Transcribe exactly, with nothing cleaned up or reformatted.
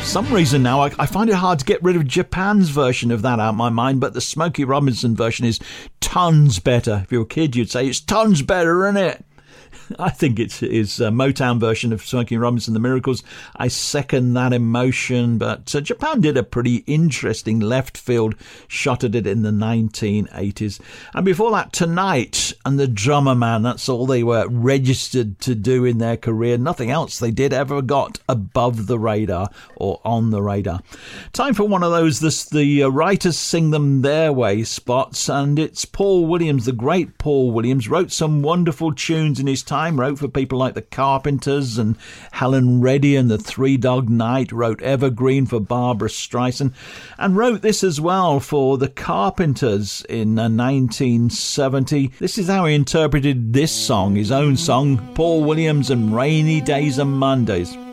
some reason now I, I find it hard to get rid of Japan's version of that out of my mind, but the Smokey Robinson version is tons better. If you're a kid, you'd say it's tons better, isn't it? I think it's his uh, Motown version of Smokey Robinson, The Miracles. I second that emotion, but uh, Japan did a pretty interesting left field shot at it in the nineteen eighties. And before that, Tonight and The Drummer Man. That's all they were registered to do in their career. Nothing else they did ever got above the radar or on the radar. Time for one of those, this, the uh, writers sing them their way spots, and it's Paul Williams, the great Paul Williams, wrote some wonderful tunes in his time. Wrote for people like the Carpenters and Helen Reddy and the Three Dog Night, wrote Evergreen for Barbra Streisand, and wrote this as well for the Carpenters in uh, nineteen seventy. This is how he interpreted this song, his own song, Paul Williams and Rainy Days and Mondays.